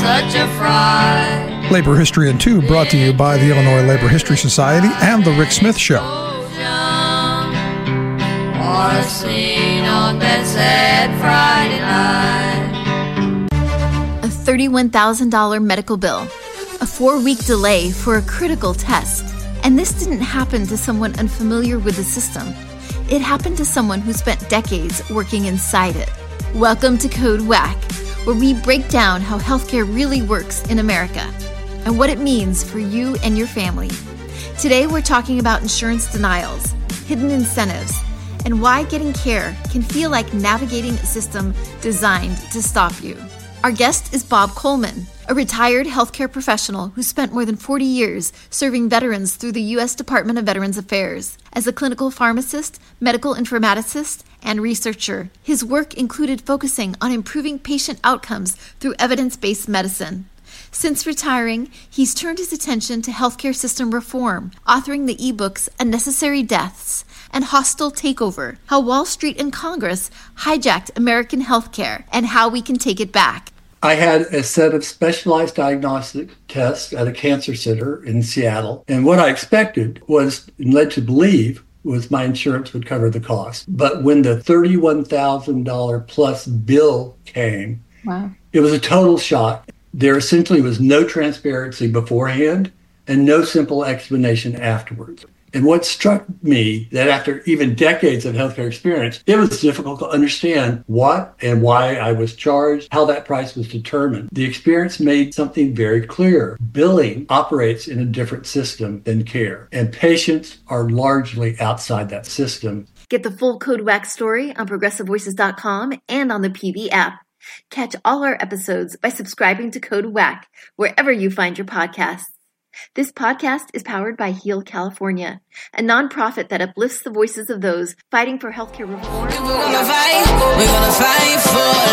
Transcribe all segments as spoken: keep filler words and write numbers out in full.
such a fright. Labor History in Two, brought to you by the Illinois Labor History Society and The Rick Smith Show. Or seen on that sad Friday night. A thirty-one thousand dollars medical bill, a four-week delay for a critical test. And this didn't happen to someone unfamiliar with the system. It happened to someone who spent decades working inside it. Welcome to Code Whack, where we break down how healthcare really works in America and what it means for you and your family. Today, we're talking about insurance denials, hidden incentives, and why getting care can feel like navigating a system designed to stop you. Our guest is Bob Coleman, a retired healthcare professional who spent more than forty years serving veterans through the U S Department of Veterans Affairs. As a clinical pharmacist, medical informaticist, and researcher, his work included focusing on improving patient outcomes through evidence-based medicine. Since retiring, he's turned his attention to healthcare system reform, authoring the ebooks Unnecessary Deaths and Hostile Takeover, How Wall Street and Congress Hijacked American Healthcare and How We Can Take It Back. I had a set of specialized diagnostic tests at a cancer center in Seattle. And what I expected was, and led to believe, was my insurance would cover the cost. But when the thirty-one thousand dollars plus bill came, wow. It was a total shock. There essentially was no transparency beforehand and no simple explanation afterwards. And what struck me, that after even decades of healthcare experience, it was difficult to understand what and why I was charged, how that price was determined. The experience made something very clear. Billing operates in a different system than care, and patients are largely outside that system. Get the full Code Whack story on progressive voices dot com and on the P V app. Catch all our episodes by subscribing to Code Whack wherever you find your podcasts. This podcast is powered by Heal California, a nonprofit that uplifts the voices of those fighting for healthcare reform. We're gonna fight, we're gonna fight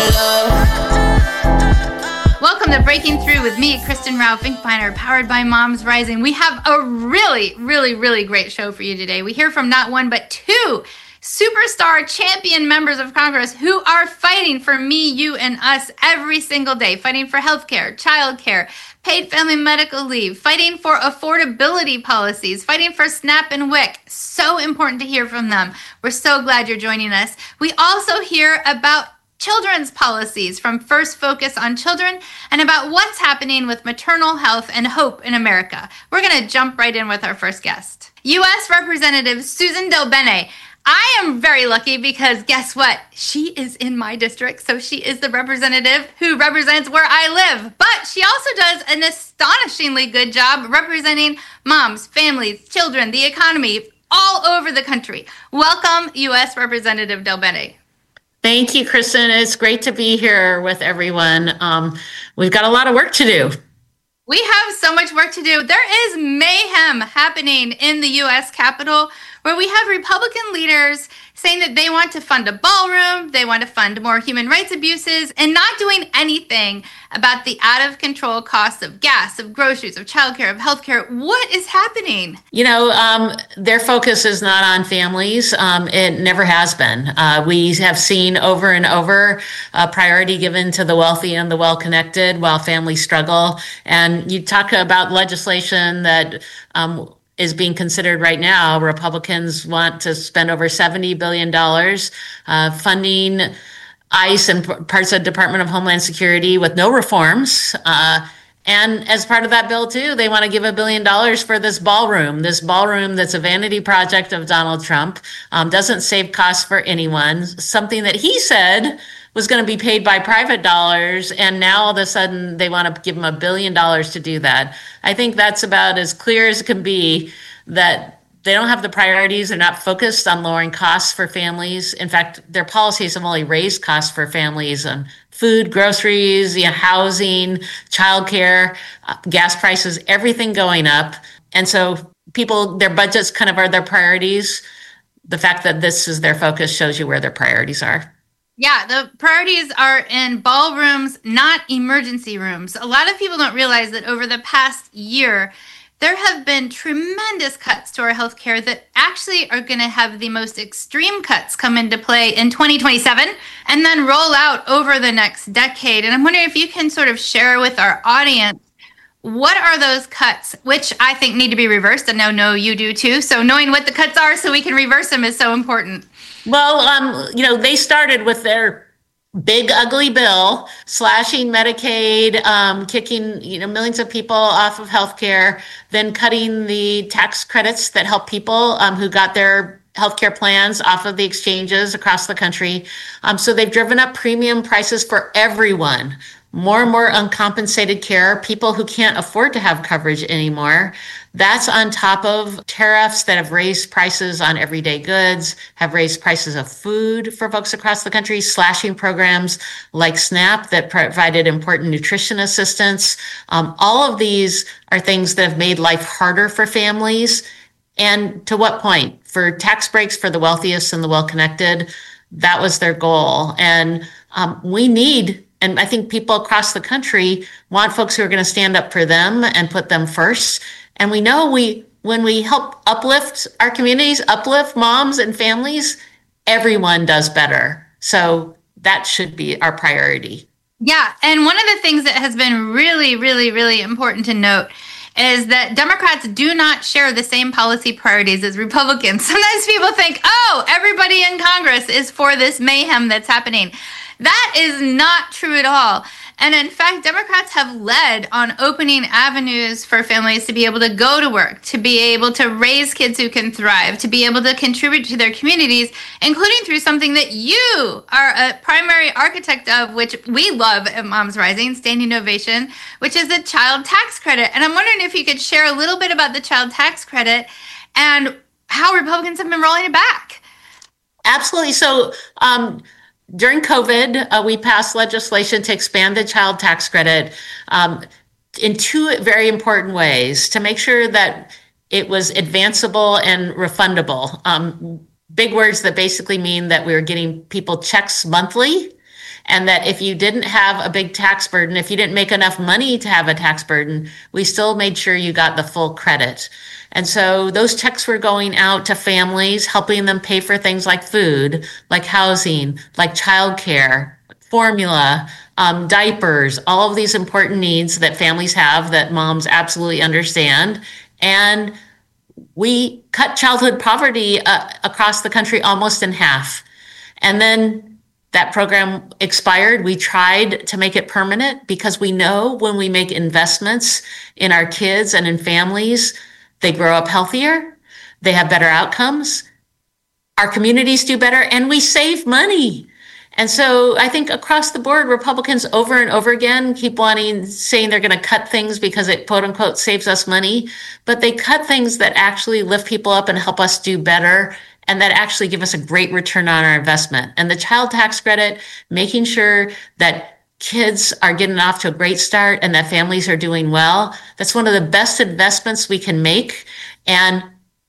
for love. Welcome to Breaking Through with me, Kristen Rao Finkbeiner, powered by Moms Rising. We have a really, really, really great show for you today. We hear from not one, but two superstar champion members of Congress who are fighting for me, you, and us every single day, fighting for healthcare, childcare, paid family medical leave, fighting for affordability policies, fighting for SNAP and W I C. So important to hear from them. We're so glad you're joining us. We also hear about children's policies from First Focus on Children and about what's happening with maternal health and hope in America. We're going to jump right in with our first guest. U S Representative Susan DelBene. I am very lucky because guess what? She is in my district, so she is the representative who represents where I live. But she also does an astonishingly good job representing moms, families, children, the economy all over the country. Welcome, U S Representative DelBene. Thank you, Kristen. It's great to be here with everyone. Um, we've got a lot of work to do. We have so much work to do. There is mayhem happening in the U S Capitol, where we have Republican leaders saying that they want to fund a ballroom, they want to fund more human rights abuses, and not doing anything about the out-of-control costs of gas, of groceries, of childcare, of healthcare. What is happening? You know, um, their focus is not on families. Um, it never has been. Uh, we have seen over and over a priority given to the wealthy and the well-connected while families struggle. And you talk about legislation that um, is being considered right now. Republicans want to spend over seventy billion dollars uh, funding ICE and p- parts of the Department of Homeland Security with no reforms. Uh, and as part of that bill, too, they want to give a billion dollars for this ballroom, this ballroom that's a vanity project of Donald Trump, um, doesn't save costs for anyone, something that he said was going to be paid by private dollars, and now all of a sudden they want to give them a billion dollars to do that. I think that's about as clear as it can be that they don't have the priorities. They're not focused on lowering costs for families. In fact, their policies have only raised costs for families on food, groceries, you know, housing, childcare, uh, gas prices, everything going up. And so people, their budgets kind of are their priorities. The fact that this is their focus shows you where their priorities are. Yeah, the priorities are in ballrooms, not emergency rooms. A lot of people don't realize that over the past year, there have been tremendous cuts to our healthcare that actually are going to have the most extreme cuts come into play in twenty twenty-seven and then roll out over the next decade. And I'm wondering if you can sort of share with our audience, what are those cuts, which I think need to be reversed? And I know you do too. So knowing what the cuts are so we can reverse them is so important. Well, um, you know, they started with their big ugly bill, slashing Medicaid, um, kicking you know millions of people off of healthcare, then cutting the tax credits that help people um, who got their healthcare plans off of the exchanges across the country. Um, so they've driven up premium prices for everyone. More and more uncompensated care, people who can't afford to have coverage anymore. That's on top of tariffs that have raised prices on everyday goods, have raised prices of food for folks across the country, slashing programs like SNAP that provided important nutrition assistance. Um, all of these are things that have made life harder for families. And to what point? For tax breaks for the wealthiest and the well-connected, that was their goal. And um, we need And I think people across the country want folks who are going to stand up for them and put them first. And we know we, when we help uplift our communities, uplift moms and families, everyone does better. So that should be our priority. Yeah. And one of the things that has been really, really, really important to note is that Democrats do not share the same policy priorities as Republicans. Sometimes people think, oh, everybody in Congress is for this mayhem that's happening. That is not true at all. And in fact, Democrats have led on opening avenues for families to be able to go to work, to be able to raise kids who can thrive, to be able to contribute to their communities, including through something that you are a primary architect of, which we love at Moms Rising, Standing Ovation, which is the child tax credit. And I'm wondering if you could share a little bit about the child tax credit and how Republicans have been rolling it back. Absolutely. So, um, During COVID, uh, we passed legislation to expand the child tax credit um, in two very important ways to make sure that it was advanceable and refundable. Um, big words that basically mean that we were getting people checks monthly, and that if you didn't have a big tax burden, if you didn't make enough money to have a tax burden, we still made sure you got the full credit. And so those checks were going out to families, helping them pay for things like food, like housing, like childcare, formula, um, diapers, all of these important needs that families have that moms absolutely understand. And we cut childhood poverty uh, across the country almost in half. And then that program expired. We tried to make it permanent because we know when we make investments in our kids and in families, they grow up healthier, they have better outcomes, our communities do better, and we save money. And so I think across the board, Republicans over and over again keep wanting, saying they're going to cut things because it quote unquote saves us money, but they cut things that actually lift people up and help us do better and that actually give us a great return on our investment. And the child tax credit, making sure that kids are getting off to a great start and that families are doing well. That's one of the best investments we can make. And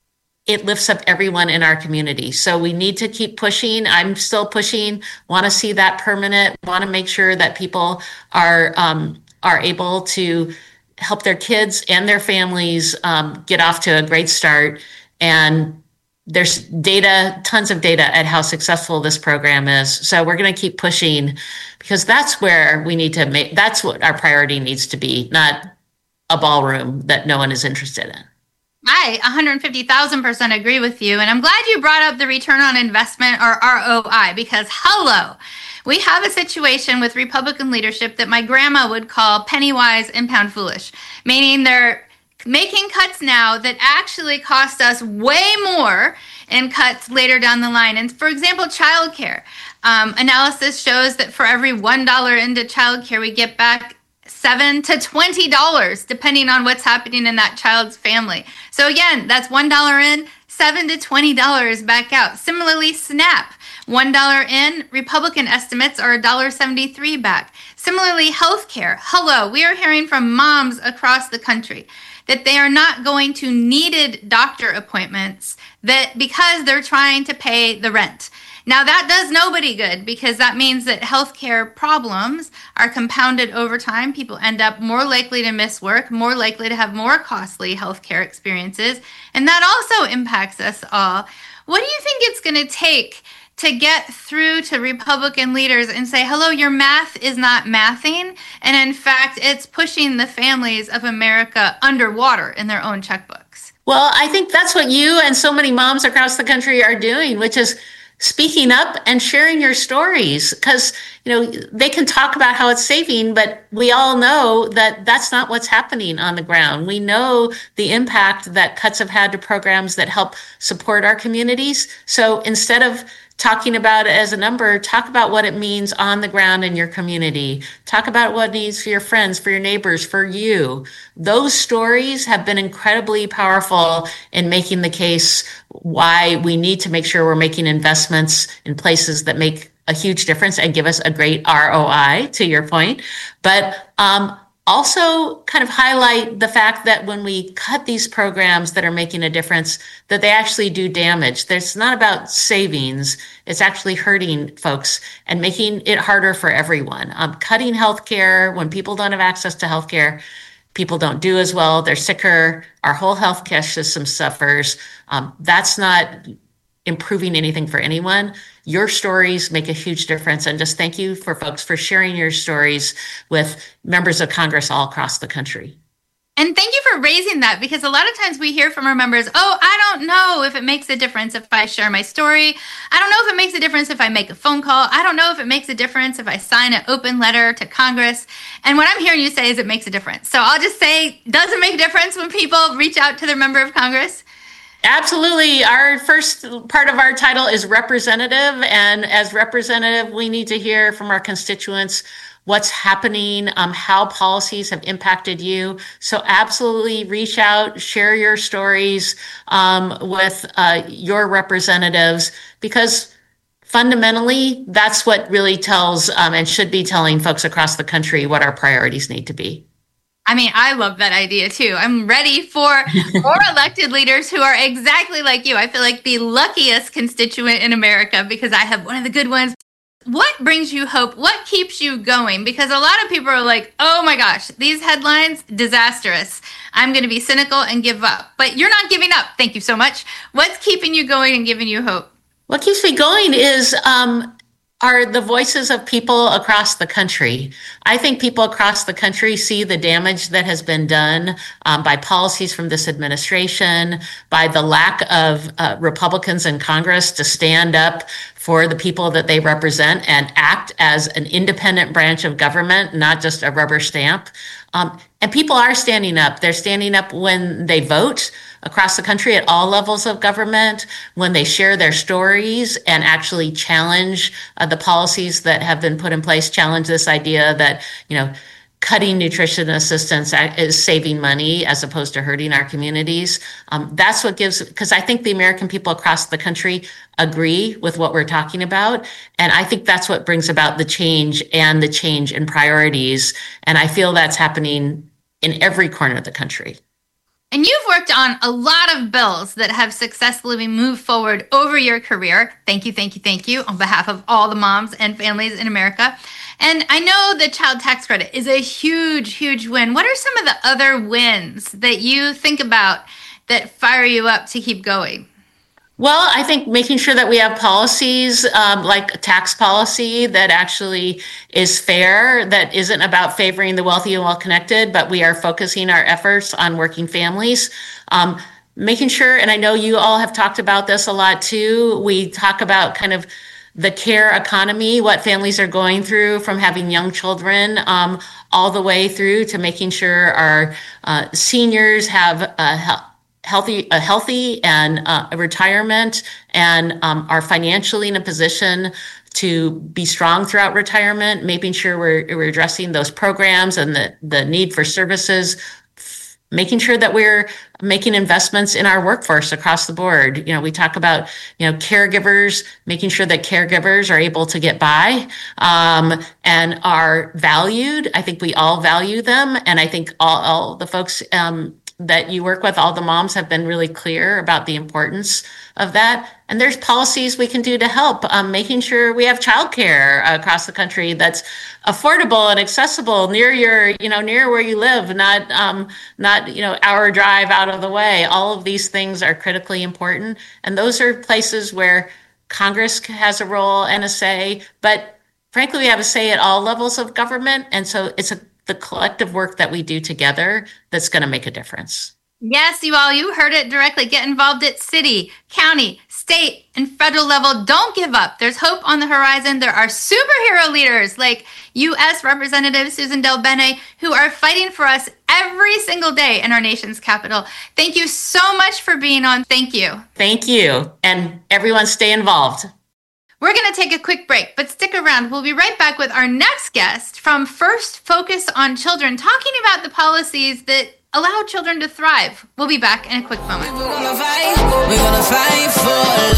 it lifts up everyone in our community. So we need to keep pushing. I'm still pushing, want to see that permanent, want to make sure that people are, um, are able to help their kids and their families um, get off to a great start. And there's data, tons of data at how successful this program is. So we're going to keep pushing because that's where we need to make, that's what our priority needs to be, not a ballroom that no one is interested in. I one hundred fifty thousand percent agree with you. And I'm glad you brought up the return on investment, or R O I, because hello, we have a situation with Republican leadership that my grandma would call penny wise and pound foolish, meaning they're making cuts now that actually cost us way more in cuts later down the line. And for example, childcare. Um, analysis shows that for every one dollar into childcare, we get back seven to twenty dollars, depending on what's happening in that child's family. So again, that's one dollar in, seven to twenty dollars back out. Similarly, SNAP, one dollar in, Republican estimates are one dollar and seventy-three cents back. Similarly, healthcare. Hello, we are hearing from moms across the country that they are not going to needed doctor appointments that because they're trying to pay the rent. Now, that does nobody good because that means that healthcare problems are compounded over time. People end up more likely to miss work, more likely to have more costly healthcare experiences, and that also impacts us all. What do you think it's going to take to get through to Republican leaders and say, hello, your math is not mathing, and in fact, it's pushing the families of America underwater in their own checkbooks? Well, I think that's what you and so many moms across the country are doing, which is speaking up and sharing your stories, because, you know, they can talk about how it's saving, but we all know that that's not what's happening on the ground. We know the impact that cuts have had to programs that help support our communities. So instead of talking about it as a number, talk about what it means on the ground in your community. Talk about what it means for your friends, for your neighbors, for you. Those stories have been incredibly powerful in making the case why we need to make sure we're making investments in places that make a huge difference and give us a great R O I, to your point. But um, also kind of highlight the fact that when we cut these programs that are making a difference, that they actually do damage. It's not about savings. It's actually hurting folks and making it harder for everyone. Um, cutting healthcare when people don't have access to healthcare, people don't do as well. They're sicker. Our whole healthcare system suffers. Um, that's not improving anything for anyone. Your stories make a huge difference. And just thank you for folks for sharing your stories with members of Congress all across the country. And thank you for raising that, because a lot of times we hear from our members, oh, I don't know if it makes a difference if I share my story. I don't know if it makes a difference if I make a phone call. I don't know if it makes a difference if I sign an open letter to Congress. And what I'm hearing you say is it makes a difference. So I'll just say, does it make a difference when people reach out to their member of Congress? Absolutely. Our first part of our title is representative. And as representative, we need to hear from our constituents what's happening, um, how policies have impacted you. So absolutely reach out, share your stories um, with uh, your representatives, because fundamentally, that's what really tells um, and should be telling folks across the country what our priorities need to be. I mean, I love that idea too. I'm ready for more elected leaders who are exactly like you. I feel like the luckiest constituent in America because I have one of the good ones. What brings you hope? What keeps you going? Because a lot of people are like, oh my gosh, these headlines, disastrous. I'm going to be cynical and give up. But you're not giving up. Thank you so much. What's keeping you going and giving you hope? What keeps me going is um, are the voices of people across the country. I think people across the country see the damage that has been done um, by policies from this administration, by the lack of uh, Republicans in Congress to stand up for the people that they represent and act as an independent branch of government, not just a rubber stamp. Um, and people are standing up. They're standing up when they vote across the country at all levels of government, when they share their stories and actually challenge uh, the policies that have been put in place, challenge this idea that, you know, cutting nutrition assistance is saving money as opposed to hurting our communities. Um, that's what gives, because I think the American people across the country agree with what we're talking about. And I think that's what brings about the change and the change in priorities. And I feel that's happening in every corner of the country. And you've worked on a lot of bills that have successfully moved forward over your career. Thank you, thank you, thank you on behalf of all the moms and families in America. And I know the child tax credit is a huge, huge win. What are some of the other wins that you think about that fire you up to keep going? Well, I think making sure that we have policies um, like tax policy that actually is fair, that isn't about favoring the wealthy and well-connected, but we are focusing our efforts on working families. Um, making sure, and I know you all have talked about this a lot too, we talk about kind of the care economy, what families are going through from having young children um, all the way through to making sure our uh, seniors have a health healthy, a healthy and uh, a retirement and um, are financially in a position to be strong throughout retirement, making sure we're, we're addressing those programs and the, the need for services, making sure that we're making investments in our workforce across the board. You know, we talk about, you know, caregivers, making sure that caregivers are able to get by um, and are valued. I think we all value them. And I think all, all the folks um, that you work with, all the moms have been really clear about the importance of that. And there's policies we can do to help, um, making sure we have childcare across the country that's affordable and accessible near your, you know, near where you live, not, um, not, you know, hour drive out of the way. All of these things are critically important. And those are places where Congress has a role and a say, but frankly, we have a say at all levels of government. And so it's a the collective work that we do together that's going to make a difference. Yes, you all, you heard it directly. Get involved at city, county, state, and federal level. Don't give up. There's hope on the horizon. There are superhero leaders like U S Representative Susan DelBene who are fighting for us every single day in our nation's capital. Thank you so much for being on. Thank you. Thank you. And everyone stay involved. We're going to take a quick break, but stick around. We'll be right back with our next guest from First Focus on Children, talking about the policies that allow children to thrive. We'll be back in a quick moment. We're gonna fight, we're gonna fight for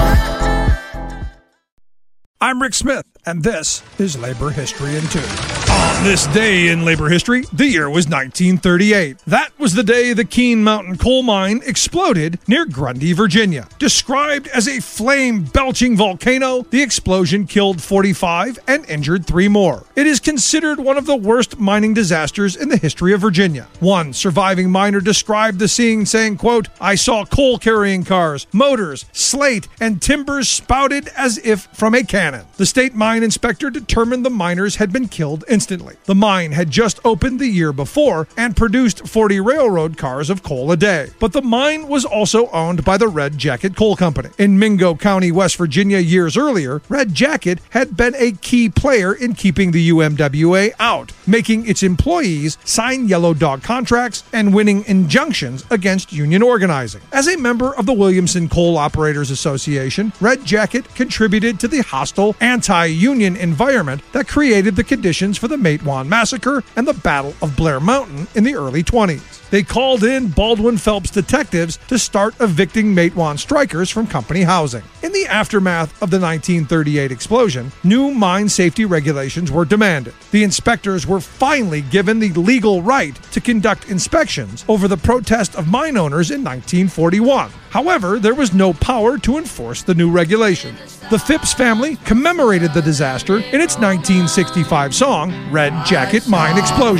love. I'm Rick Smith, and this is Labor History in Two. On this day in labor history, the year was nineteen thirty-eight. That was the day the Keene Mountain coal mine exploded near Grundy, Virginia. Described as a flame-belching volcano, the explosion killed forty-five and injured three more. It is considered one of the worst mining disasters in the history of Virginia. One surviving miner described the scene saying, quote, "I saw coal-carrying cars, motors, slate, and timbers spouted as if from a cannon." The state mine inspector determined the miners had been killed instantly. The mine had just opened the year before and produced forty railroad cars of coal a day. But the mine was also owned by the Red Jacket Coal Company. In Mingo County, West Virginia, years earlier, Red Jacket had been a key player in keeping the U M W A out, making its employees sign yellow dog contracts and winning injunctions against union organizing. As a member of the Williamson Coal Operators Association, Red Jacket contributed to the hostile anti-union environment that created the conditions for the Matewan Massacre and the Battle of Blair Mountain in the early twenties. They called in Baldwin Phelps detectives to start evicting Matewan strikers from company housing. In the aftermath of the nineteen thirty-eight explosion, new mine safety regulations were demanded. The inspectors were finally given the legal right to conduct inspections over the protest of mine owners in nineteen forty-one. However, there was no power to enforce the new regulations. The Phipps family commemorated the disaster in its nineteen sixty-five song, Red Jacket Mine Explosion.